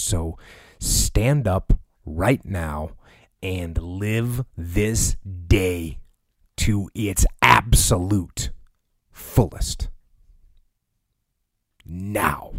So stand up right now and live this day to its absolute fullest. Now.